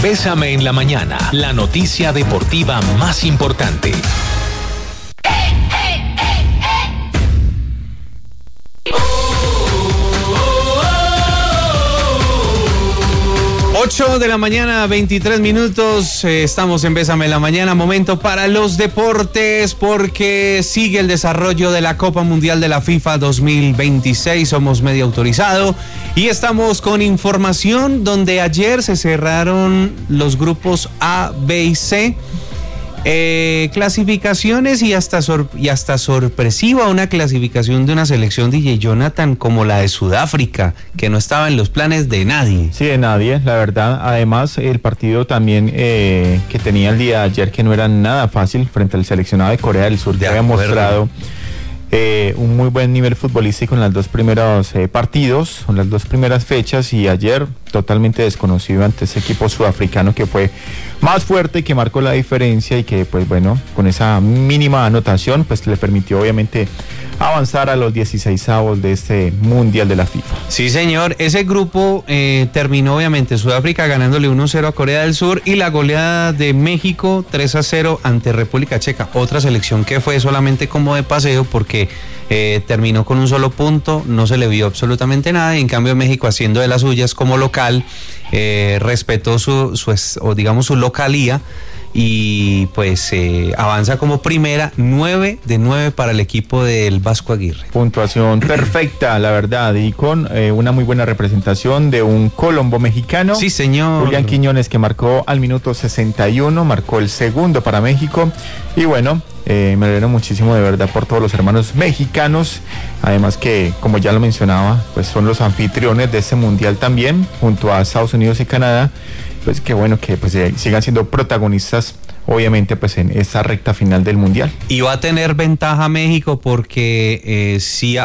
Bésame en la mañana, la noticia deportiva más importante. 8 de la mañana, 23 minutos, estamos en Bésame en la mañana, momento para los deportes porque sigue el desarrollo de la Copa Mundial de la FIFA 2026, somos medio autorizado y estamos con información donde ayer se cerraron los grupos A, B y C. Clasificaciones y hasta sorpresiva una clasificación de una selección, DJ Jonathan, como la de Sudáfrica, que no estaba en los planes de nadie. Sí, de nadie, la verdad. Además, el partido también que tenía el día de ayer, que no era nada fácil frente al seleccionado de Corea del Sur, que había mostrado un muy buen nivel futbolístico en los dos primeros partidos, en las dos primeras fechas, y ayer totalmente desconocido ante ese equipo sudafricano que fue más fuerte, que marcó la diferencia y que, pues bueno, con esa mínima anotación, pues le permitió obviamente avanzar a los 16avos de este Mundial de la FIFA. Sí, señor, ese grupo terminó obviamente Sudáfrica ganándole 1-0 a Corea del Sur y la goleada de México 3-0 ante República Checa, otra selección que fue solamente como de paseo porque terminó con un solo punto, no se le vio absolutamente nada, y en cambio México, haciendo de las suyas como local, respetó su localía y pues avanza como primera, 9 de 9 para el equipo del Vasco Aguirre. Puntuación perfecta, la verdad, y con una muy buena representación de un colombo mexicano. Sí, señor. Julián Quiñones, que marcó al minuto 61, marcó el segundo para México, y bueno, me alegro muchísimo de verdad por todos los hermanos mexicanos, además que, como ya lo mencionaba, pues son los anfitriones de este mundial también, junto a Estados Unidos y Canadá. Pues qué bueno que pues sigan siendo protagonistas, obviamente, pues en esta recta final del mundial. Y va a tener ventaja México porque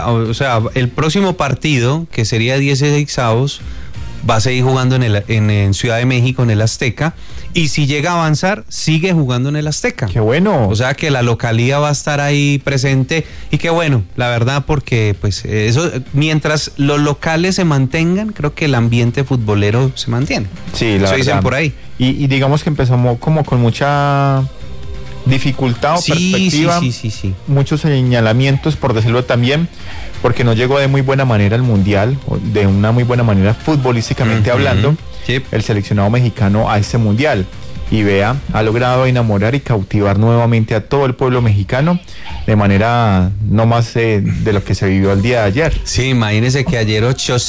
el próximo partido, que sería 16avos, va a seguir jugando en Ciudad de México, en el Azteca, y si llega a avanzar, sigue jugando en el Azteca. ¡Qué bueno! O sea que la localía va a estar ahí presente, y qué bueno, la verdad, porque pues eso, mientras los locales se mantengan, creo que el ambiente futbolero se mantiene. Sí, la eso verdad. Dicen por ahí. Y digamos que empezamos como con mucha dificultad o perspectiva, sí. Muchos señalamientos, por decirlo también, porque no llegó de muy buena manera al mundial, de una muy buena manera futbolísticamente hablando, sí, el seleccionado mexicano a este mundial. Y vea, ha logrado enamorar y cautivar nuevamente a todo el pueblo mexicano de manera no más de lo que se vivió el día de ayer. Sí, imagínense que ayer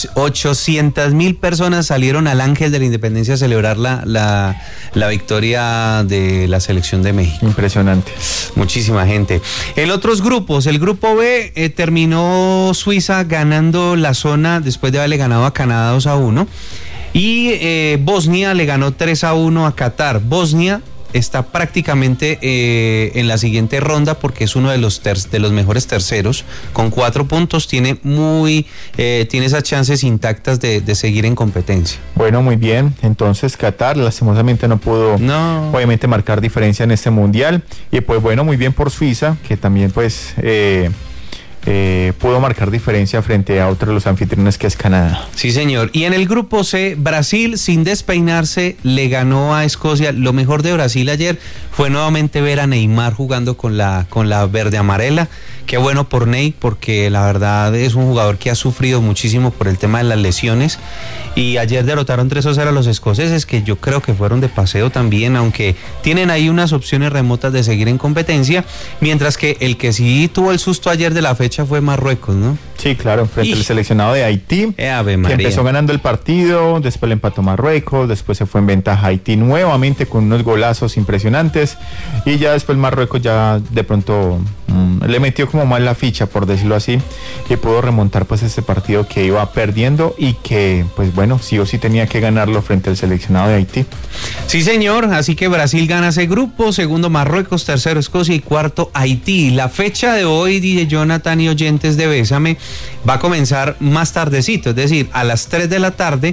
800,000 personas salieron al Ángel de la Independencia a celebrar la victoria de la selección de México. Impresionante. Muchísima gente. En otros grupos, el grupo B terminó Suiza ganando la zona después de haberle ganado a Canadá 2-1. Y Bosnia le ganó 3-1 a Qatar. Bosnia está prácticamente en la siguiente ronda porque es uno de los mejores terceros, con 4 puntos, tiene esas chances intactas de seguir en competencia. Bueno, muy bien, entonces Qatar lastimosamente no pudo obviamente marcar diferencia en este mundial, y pues bueno, muy bien por Suiza, que también pues pudo marcar diferencia frente a otro de los anfitriones, que es Canadá. Sí, señor. Y en el grupo C, Brasil, sin despeinarse, le ganó a Escocia. Lo mejor de Brasil ayer fue nuevamente ver a Neymar jugando con la verde amarela. Qué bueno por Ney, porque la verdad es un jugador que ha sufrido muchísimo por el tema de las lesiones, y ayer derrotaron 3-0 a los escoceses, que yo creo que fueron de paseo también, aunque tienen ahí unas opciones remotas de seguir en competencia, mientras que el que sí tuvo el susto ayer de la fecha fue Marruecos, ¿no? Sí, claro, frente al seleccionado de Haití, que empezó ganando el partido, después le empató Marruecos, después se fue en ventaja Haití nuevamente con unos golazos impresionantes, y ya después Marruecos ya de pronto le metió como mal la ficha, por decirlo así, y pudo remontar pues este partido que iba perdiendo y que pues bueno, sí o sí tenía que ganarlo frente al seleccionado de Haití. Sí, señor, así que Brasil gana ese grupo, segundo Marruecos, tercero Escocia y cuarto Haití. La fecha de hoy, DJ Jonathan y oyentes de Bésame, va a comenzar más tardecito, es decir, a las 3 de la tarde,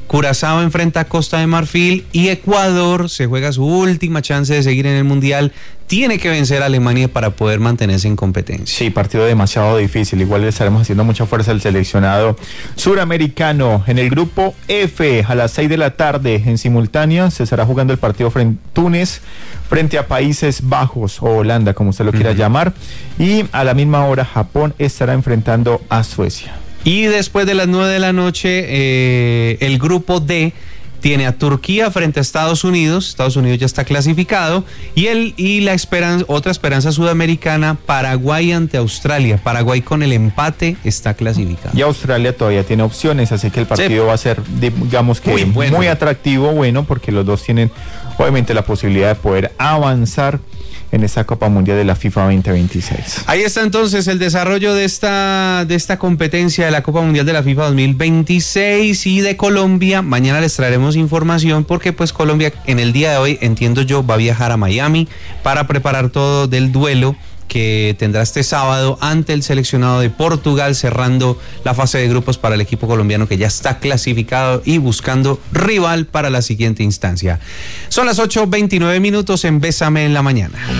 Curazao enfrenta a Costa de Marfil y Ecuador se juega su última chance de seguir en el Mundial. Tiene que vencer a Alemania para poder mantenerse en competencia. Sí, partido demasiado difícil. Igual le estaremos haciendo mucha fuerza al seleccionado suramericano. En el grupo F, a las 6 de la tarde, en simultánea, se estará jugando el partido frente a Túnez, frente a Países Bajos o Holanda, como usted lo quiera llamar. Y a la misma hora, Japón estará enfrentando a Suecia. Y después de las 9 de la noche, el grupo D tiene a Turquía frente a Estados Unidos. Estados Unidos ya está clasificado. Y la otra esperanza sudamericana, Paraguay ante Australia. Paraguay con el empate está clasificado. Y Australia todavía tiene opciones, así que el partido va a ser, digamos que muy atractivo, porque los dos tienen obviamente la posibilidad de poder avanzar en esta Copa Mundial de la FIFA 2026. Ahí está entonces el desarrollo de esta competencia de la Copa Mundial de la FIFA 2026 y de Colombia. Mañana les traeremos información porque pues Colombia en el día de hoy, entiendo yo, va a viajar a Miami para preparar todo del duelo que tendrá este sábado ante el seleccionado de Portugal, cerrando la fase de grupos para el equipo colombiano que ya está clasificado y buscando rival para la siguiente instancia. Son las 8:29 en Bésame en la Mañana.